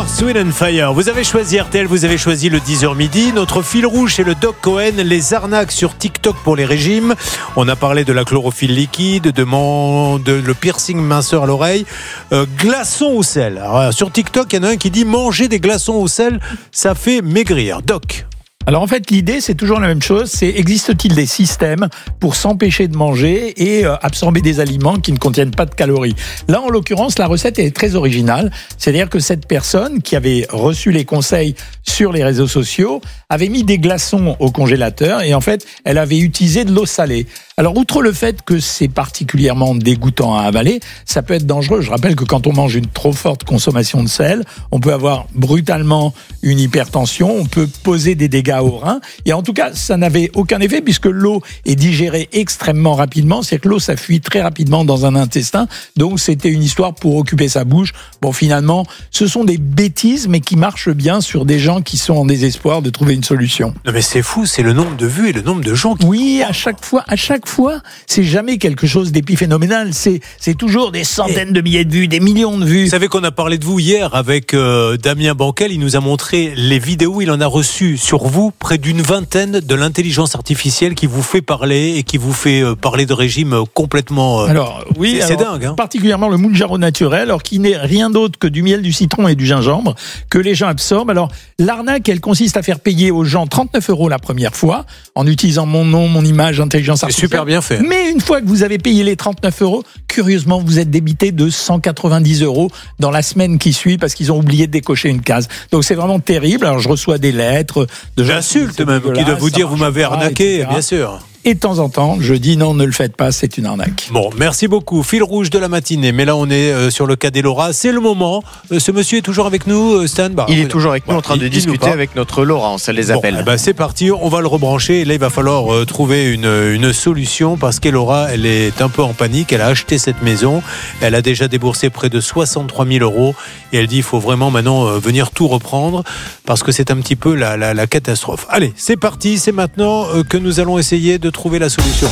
Earth, Wind & Fire. Vous avez choisi RTL, vous avez choisi le 10h midi. Notre fil rouge, c'est le Doc Cohen. Les arnaques sur TikTok pour les régimes. On a parlé de la chlorophylle liquide, de le piercing minceur à l'oreille. Glaçons au sel. Alors, sur TikTok, il y en a un qui dit manger des glaçons au sel, ça fait maigrir. Doc. Alors en fait, l'idée, c'est toujours la même chose. C'est existe-t-il des systèmes pour s'empêcher de manger et absorber des aliments qui ne contiennent pas de calories? Là, en l'occurrence, la recette est très originale. C'est-à-dire que cette personne qui avait reçu les conseils sur les réseaux sociaux avait mis des glaçons au congélateur et en fait, elle avait utilisé de l'eau salée. Alors, outre le fait que c'est particulièrement dégoûtant à avaler, ça peut être dangereux. Je rappelle que quand on mange une trop forte consommation de sel, on peut avoir brutalement une hypertension, on peut poser des dégâts au rein. Et en tout cas, ça n'avait aucun effet puisque l'eau est digérée extrêmement rapidement. C'est que l'eau, ça fuit très rapidement dans un intestin. Donc, c'était une histoire pour occuper sa bouche. Bon, finalement, ce sont des bêtises, mais qui marchent bien sur des gens qui sont en désespoir de trouver une solution. Non, mais c'est fou, c'est le nombre de vues et le nombre de gens qui... Oui, à chaque fois, c'est jamais quelque chose d'épiphénoménal. C'est toujours des centaines de milliers de vues, des millions de vues. Vous savez qu'on a parlé de vous hier avec Damien Banquel. Il nous a montré les vidéos. Il en a reçu sur vous près d'une vingtaine de l'intelligence artificielle qui vous fait parler et qui vous fait parler de régime complètement... Alors, oui, c'est dingue. Hein. Particulièrement le Mounjaro naturel, alors qui n'est rien d'autre que du miel, du citron et du gingembre que les gens absorbent. Alors, l'arnaque, elle consiste à faire payer aux gens 39 € la première fois en utilisant mon nom, mon image, intelligence artificielle. Super bien fait. Mais une fois que vous avez payé les 39 €, curieusement, vous êtes débité de 190 € dans la semaine qui suit parce qu'ils ont oublié de décocher une case. Donc c'est vraiment terrible. Alors je reçois des lettres de gens d'insultes même qui doivent vous dire vous m'avez arnaqué, bien sûr. Et de temps en temps, je dis non, ne le faites pas, c'est une arnaque. Bon, merci beaucoup. Fil rouge de la matinée. Mais là, on est sur le cas des Laura. C'est le moment. Ce monsieur est toujours avec nous, Stan. Il est toujours avec nous en train de discuter avec notre Laura, ça les appelle. Bon, c'est parti, on va le rebrancher. Et là, il va falloir trouver une solution parce qu'Elora, elle est un peu en panique. Elle a acheté cette maison. Elle a déjà déboursé près de 63 000 €. Et elle dit il faut vraiment maintenant venir tout reprendre parce que c'est un petit peu la catastrophe. Allez, c'est parti. C'est maintenant que nous allons essayer de trouver la solution.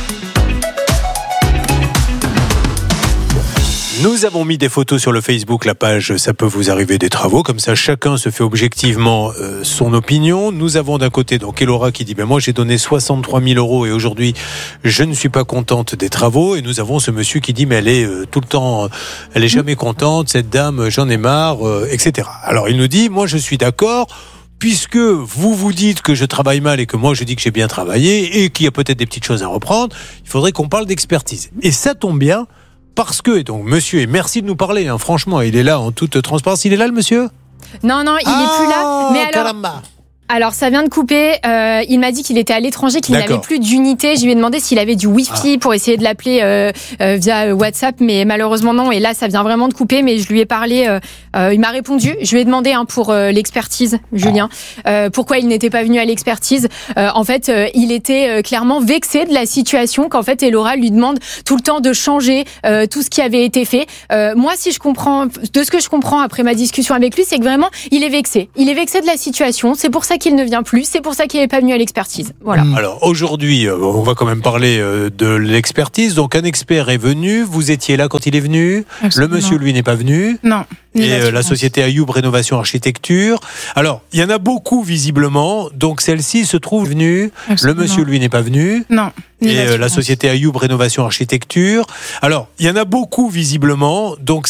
Nous avons mis des photos sur le Facebook, la page Ça peut vous arriver des travaux, comme ça chacun se fait objectivement son opinion. Nous avons d'un côté donc Elora qui dit moi j'ai donné 63 000 € et aujourd'hui je ne suis pas contente des travaux, et nous avons ce monsieur qui dit mais elle est tout le temps, elle est jamais contente, cette dame, j'en ai marre, etc. Alors il nous dit moi je suis d'accord, puisque vous vous dites que je travaille mal et que moi je dis que j'ai bien travaillé et qu'il y a peut-être des petites choses à reprendre, il faudrait qu'on parle d'expertise. Et ça tombe bien, parce que, et donc monsieur, et merci de nous parler, hein, franchement, il est là en toute transparence. Il est là le monsieur ? Non, il est plus là. Mais alors, ça vient de couper. Il m'a dit qu'il était à l'étranger, qu'il n'avait plus d'unité. Je lui ai demandé s'il avait du Wi-Fi pour essayer de l'appeler via WhatsApp, mais malheureusement non. Et là, ça vient vraiment de couper. Mais je lui ai parlé. Il m'a répondu. Je lui ai demandé pour l'expertise, Julien, pourquoi il n'était pas venu à l'expertise. En fait, il était clairement vexé de la situation qu'en fait Elora lui demande tout le temps de changer tout ce qui avait été fait. Moi, si je comprends, de ce que je comprends après ma discussion avec lui, c'est que vraiment il est vexé. Il est vexé de la situation. C'est pour ça qu'il ne vient plus, c'est pour ça qu'il n'est pas venu à l'expertise. Voilà. Alors aujourd'hui, on va quand même parler de l'expertise. Donc un expert est venu, vous étiez là quand il est venu. Absolument. Le monsieur, lui, n'est pas venu. Non. Et la société Ayoub Rénovation Architecture. Alors, il y en a beaucoup visiblement, donc celle-ci se trouve venue. Absolument. Le monsieur, lui, n'est pas venu. Non. Et la société Ayoub Rénovation Architecture. Alors, il y en a beaucoup visiblement, donc